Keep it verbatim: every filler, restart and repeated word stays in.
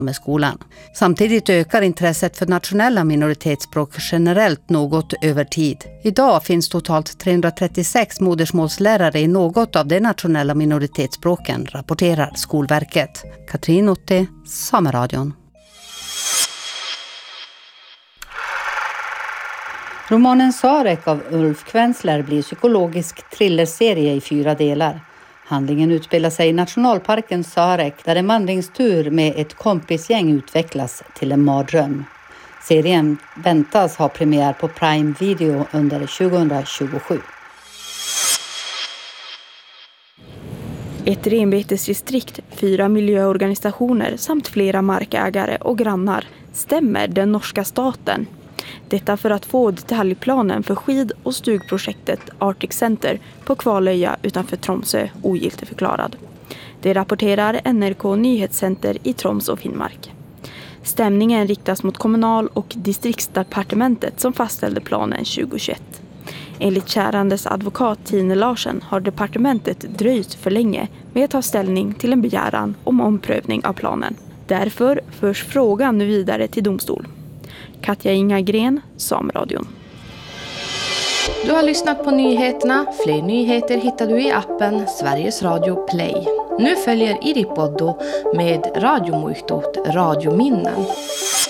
med skolan. Samtidigt ökar intresset för nationella minoritetsspråk generellt något över tid. Idag finns totalt trehundratrettiosex modersmålslärare i något av de nationella minoritetsspråken, rapporterar Skolverket. Katrin Otte, Sameradion. Romanen Sarek av Ulf Kvensler blir psykologisk thrillerserie i fyra delar. Handlingen utspelar sig i nationalparken Sarek där en vandringstur med ett kompisgäng utvecklas till en mardröm. Serien väntas ha premiär på Prime Video under tjugohundratjugosju. Ett renbetesdistrikt, fyra miljöorganisationer samt flera markägare och grannar stämmer den norska staten. Detta för att få detaljplanen för skid- och stugprojektet Arctic Center på Kvalöja utanför Tromsø ogiltigförklarad. Det rapporterar N R K Nyhetscenter i Troms och Finnmark. Stämningen riktas mot kommunal- och distriktsdepartementet som fastställde planen tjugohundratjugoett. Enligt kärandes advokat Tine Larsen har departementet dröjt för länge med att ta ställning till en begäran om omprövning av planen. Därför förs frågan nu vidare till domstol. Katja Ingagren, Sameradion. Du har lyssnat på nyheterna. Fler nyheter hittar du i appen Sveriges Radio Play. Nu följer Iri Poddo med radiomuistot Radiominnen.